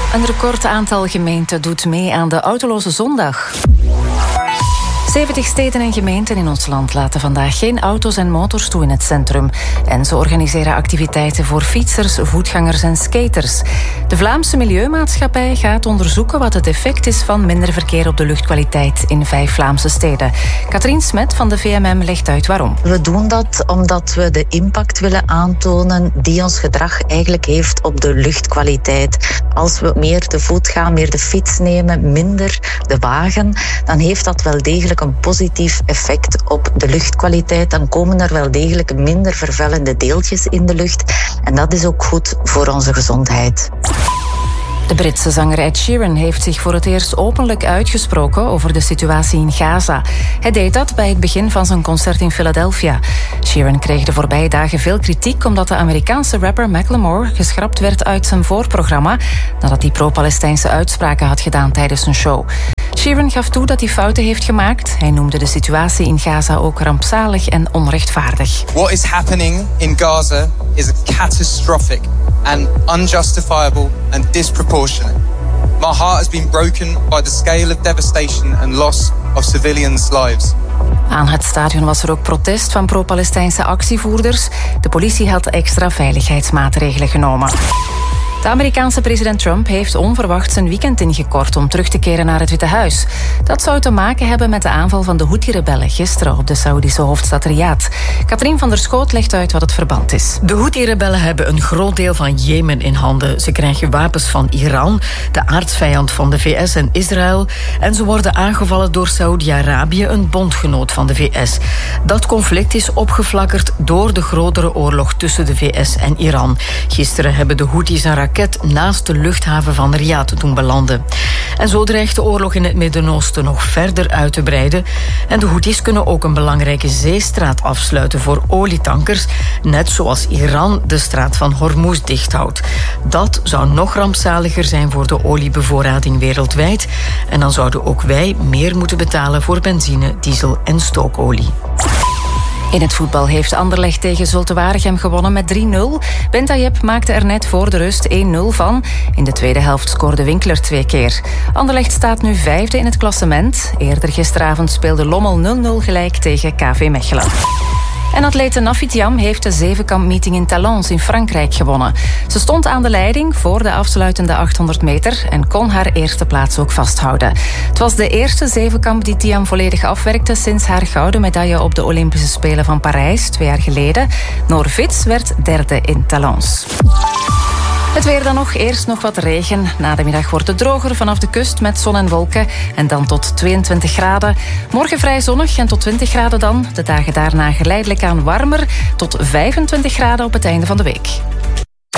Een record aantal gemeenten doet mee aan de autoloze zondag. 70 steden en gemeenten in ons land laten vandaag geen auto's en motors toe in het centrum. En ze organiseren activiteiten voor fietsers, voetgangers en skaters. De Vlaamse Milieumaatschappij gaat onderzoeken wat het effect is van minder verkeer op de luchtkwaliteit in 5 Vlaamse steden. Katrien Smet van de VMM legt uit waarom. We doen dat omdat we de impact willen aantonen die ons gedrag eigenlijk heeft op de luchtkwaliteit. Als we meer de voet gaan, meer de fiets nemen, minder de wagen, dan heeft dat wel degelijk een positief effect op de luchtkwaliteit. Dan komen er wel degelijk minder vervuilende deeltjes in de lucht. En dat is ook goed voor onze gezondheid. De Britse zanger Ed Sheeran heeft zich voor het eerst openlijk uitgesproken over de situatie in Gaza. Hij deed dat bij het begin van zijn concert in Philadelphia. Sheeran kreeg de voorbije dagen veel kritiek omdat de Amerikaanse rapper Macklemore geschrapt werd uit zijn voorprogramma nadat hij pro-Palestijnse uitspraken had gedaan tijdens een show. Sheeran gaf toe dat hij fouten heeft gemaakt. Hij noemde de situatie in Gaza ook rampzalig en onrechtvaardig. What is happening in Gaza is catastrophic and unjustifiable and disproportionate. My heart has been broken by the scale of devastation and loss of civilians' lives. Aan het stadion was er ook protest van pro-Palestijnse actievoerders. De politie had extra veiligheidsmaatregelen genomen. De Amerikaanse president Trump heeft onverwacht zijn weekend ingekort om terug te keren naar het Witte Huis. Dat zou te maken hebben met de aanval van de Houthi-rebellen gisteren op de Saoedische hoofdstad Riyadh. Katrien van der Schoot legt uit wat het verband is. De Houthi-rebellen hebben een groot deel van Jemen in handen. Ze krijgen wapens van Iran, de aardsvijand van de VS en Israël. En ze worden aangevallen door Saoedi-Arabië, een bondgenoot van de VS. Dat conflict is opgeflakkerd door de grotere oorlog tussen de VS en Iran. Gisteren hebben de Houthis een raket naast de luchthaven van Riyadh doen belanden. En zo dreigt de oorlog in het Midden-Oosten nog verder uit te breiden. En de Houthis kunnen ook een belangrijke zeestraat afsluiten voor olietankers, net zoals Iran de straat van Hormuz dichthoudt. Dat zou nog rampzaliger zijn voor de oliebevoorrading wereldwijd. En dan zouden ook wij meer moeten betalen voor benzine, diesel en stookolie. In het voetbal heeft Anderlecht tegen Zulte Waregem gewonnen met 3-0. Bentayeb maakte er net voor de rust 1-0 van. In de tweede helft scoorde Winkler 2 keer. Anderlecht staat nu 5e in het klassement. Eerder gisteravond speelde Lommel 0-0 gelijk tegen KV Mechelen. En atlete Nafit Jam heeft de zevenkampmeeting in Talence in Frankrijk gewonnen. Ze stond aan de leiding voor de afsluitende 800 meter en kon haar eerste plaats ook vasthouden. Het was de eerste zevenkamp die Tiam volledig afwerkte sinds haar gouden medaille op de Olympische Spelen van Parijs 2 jaar geleden. Noor Vits werd 3e in Talence. Het weer dan nog. Eerst nog wat regen. Na de middag wordt het droger vanaf de kust met zon en wolken. En dan tot 22 graden. Morgen vrij zonnig en tot 20 graden dan. De dagen daarna geleidelijk aan warmer. Tot 25 graden op het einde van de week.